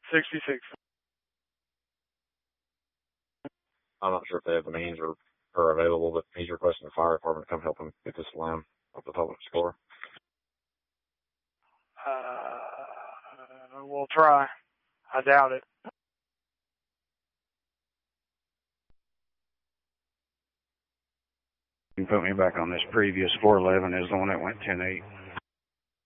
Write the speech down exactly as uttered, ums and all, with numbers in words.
sixty-six. I'm not sure if they have the means or are available, but he's requesting the fire department to come help him get this line up the public score. Uh, we'll try. I doubt it. You can put me back on this previous four eleven is the one that went ten eight.